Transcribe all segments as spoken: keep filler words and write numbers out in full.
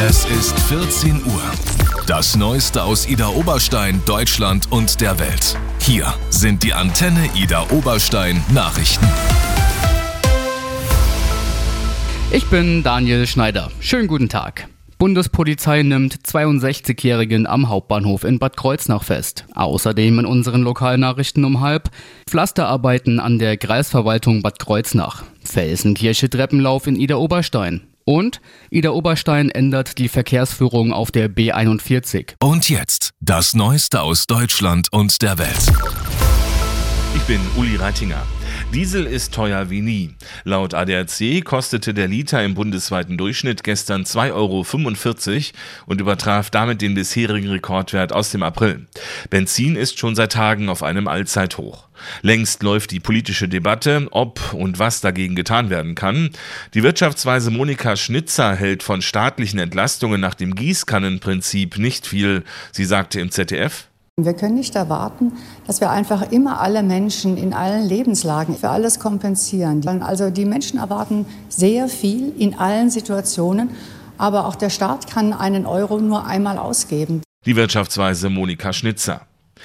Es ist vierzehn Uhr. Das Neueste aus Idar Oberstein, Deutschland und der Welt. Hier sind die Antenne Idar Oberstein Nachrichten. Ich bin Daniel Schneider. Schönen guten Tag. Bundespolizei nimmt zweiundsechzigjährigen am Hauptbahnhof in Bad Kreuznach fest. Außerdem in unseren Lokalnachrichten um halb Pflasterarbeiten an der Kreisverwaltung Bad Kreuznach. Felsenkirche Treppenlauf in Idar Oberstein. Und Idar Oberstein ändert die Verkehrsführung auf der B einundvierzig. Und jetzt das Neueste aus Deutschland und der Welt. Ich bin Uli Reitinger. Diesel ist teuer wie nie. Laut A D A C kostete der Liter im bundesweiten Durchschnitt gestern zwei Euro fünfundvierzig und übertraf damit den bisherigen Rekordwert aus dem April. Benzin ist schon seit Tagen auf einem Allzeithoch. Längst läuft die politische Debatte, ob und was dagegen getan werden kann. Die Wirtschaftsweise Monika Schnitzer hält von staatlichen Entlastungen nach dem Gießkannenprinzip nicht viel. Sie sagte im Z D F: Wir können nicht erwarten, dass wir einfach immer alle Menschen in allen Lebenslagen für alles kompensieren. Also die Menschen erwarten sehr viel in allen Situationen, aber auch der Staat kann einen Euro nur einmal ausgeben. Die Wirtschaftsweise Monika Schnitzer.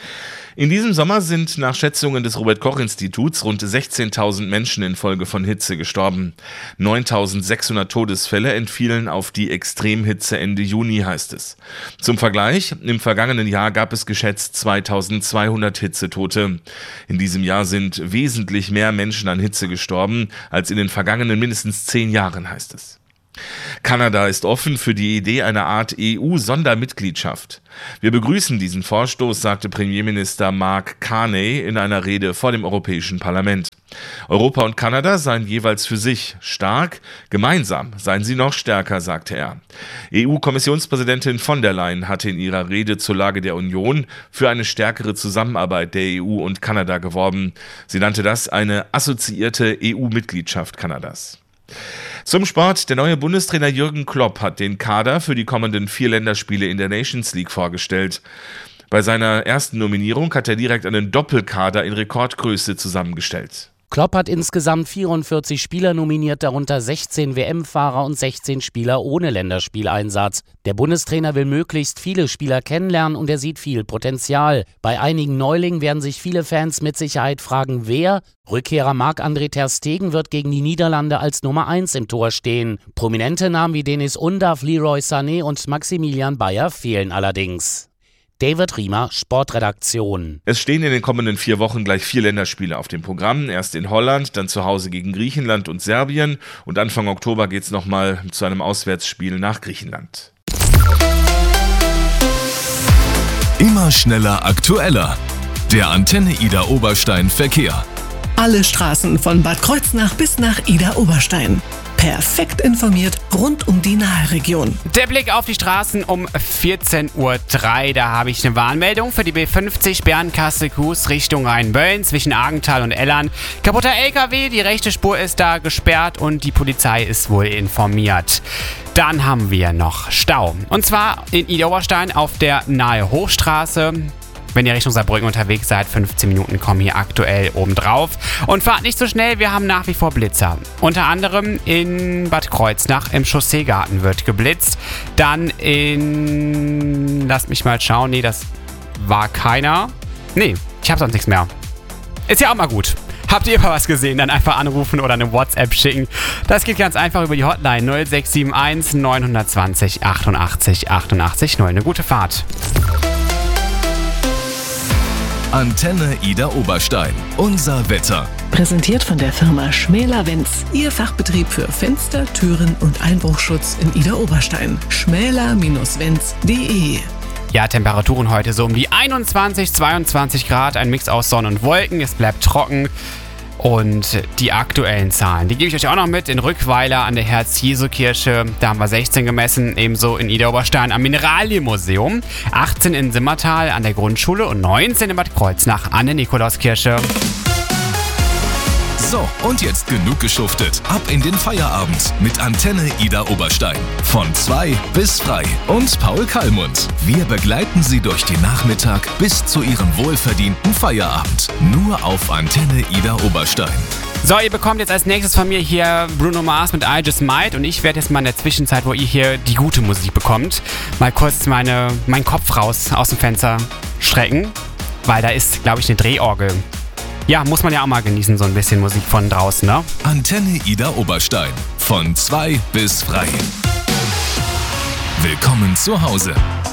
In diesem Sommer sind nach Schätzungen des Robert-Koch-Instituts rund sechzehntausend Menschen infolge von Hitze gestorben. neuntausendsechshundert Todesfälle entfielen auf die Extremhitze Ende Juni, heißt es. Zum Vergleich, im vergangenen Jahr gab es geschätzt zweitausendzweihundert Hitzetote. In diesem Jahr sind wesentlich mehr Menschen an Hitze gestorben als in den vergangenen mindestens zehn Jahren, heißt es. Kanada ist offen für die Idee einer Art E U-Sondermitgliedschaft. Wir begrüßen diesen Vorstoß, sagte Premierminister Mark Carney in einer Rede vor dem Europäischen Parlament. Europa und Kanada seien jeweils für sich stark, gemeinsam seien sie noch stärker, sagte er. E U-Kommissionspräsidentin von der Leyen hatte in ihrer Rede zur Lage der Union für eine stärkere Zusammenarbeit der E U und Kanada geworben. Sie nannte das eine assoziierte E U-Mitgliedschaft Kanadas. Zum Sport. Der neue Bundestrainer Jürgen Klopp hat den Kader für die kommenden vier Länderspiele in der Nations League vorgestellt. Bei seiner ersten Nominierung hat er direkt einen Doppelkader in Rekordgröße zusammengestellt. Klopp hat insgesamt vierundvierzig Spieler nominiert, darunter sechzehn W M-Fahrer und sechzehn Spieler ohne Länderspieleinsatz. Der Bundestrainer will möglichst viele Spieler kennenlernen und er sieht viel Potenzial. Bei einigen Neulingen werden sich viele Fans mit Sicherheit fragen, wer? Rückkehrer Marc-André ter Stegen wird gegen die Niederlande als Nummer eins im Tor stehen. Prominente Namen wie Denis Undav, Leroy Sané und Maximilian Bayer fehlen allerdings. David Riemer, Sportredaktion. Es stehen in den kommenden vier Wochen gleich vier Länderspiele auf dem Programm. Erst in Holland, dann zu Hause gegen Griechenland und Serbien. Und Anfang Oktober geht es nochmal zu einem Auswärtsspiel nach Griechenland. Immer schneller, aktueller. Der Antenne Idar Oberstein Verkehr. Alle Straßen von Bad Kreuznach bis nach Idar Oberstein. Perfekt informiert rund um die Nahe-Region. Der Blick auf die Straßen um vierzehn Uhr drei. Da habe ich eine Warnmeldung für die B fünfzig Bernkastel-Kues Richtung Rheinböllen zwischen Argenthal und Ellern. Kaputter L K W, die rechte Spur ist da gesperrt und die Polizei ist wohl informiert. Dann haben wir noch Stau. Und zwar in Idar Oberstein auf der Nahe Hochstraße. Wenn ihr Richtung Saarbrücken unterwegs seid, fünfzehn Minuten kommen hier aktuell obendrauf. Und fahrt nicht so schnell, wir haben nach wie vor Blitzer. Unter anderem in Bad Kreuznach im Chausseegarten wird geblitzt. Dann in... Lasst mich mal schauen. Nee, das war keiner. Nee, ich habe sonst nichts mehr. Ist ja auch mal gut. Habt ihr mal was gesehen? Dann einfach anrufen oder eine WhatsApp schicken. Das geht ganz einfach über die Hotline null sechs sieben eins neun zwei null achtundachtzig achtundachtzig null. Eine gute Fahrt. Antenne Idar Oberstein. Unser Wetter. Präsentiert von der Firma Schmäler-Wenz. Ihr Fachbetrieb für Fenster, Türen und Einbruchschutz in Idar Oberstein. schmäler Bindestrich wenz punkt de. Ja, Temperaturen heute so um die einundzwanzig, zweiundzwanzig Grad. Ein Mix aus Sonne und Wolken. Es bleibt trocken. Und die aktuellen Zahlen, die gebe ich euch auch noch mit. In Rückweiler an der Herz-Jesu-Kirche, da haben wir sechzehn gemessen. Ebenso in Idar Oberstein am Mineralienmuseum. achtzehn in Simmertal an der Grundschule und neunzehn in Bad Kreuznach an der Nikolauskirche. So, und jetzt genug geschuftet. Ab in den Feierabend mit Antenne Idar Oberstein. Von zwei bis drei und Paul Kallmund. Wir begleiten Sie durch den Nachmittag bis zu Ihrem wohlverdienten Feierabend. Nur auf Antenne Idar Oberstein. So, ihr bekommt jetzt als nächstes von mir hier Bruno Mars mit I Just Might und ich werde jetzt mal in der Zwischenzeit, wo ihr hier die gute Musik bekommt, mal kurz meine, meinen Kopf raus aus dem Fenster strecken, weil da ist, glaube ich, eine Drehorgel. Ja, muss man ja auch mal genießen, so ein bisschen Musik von draußen, ne? Antenne Ida Oberstein. Von zwei bis frei. Willkommen zu Hause.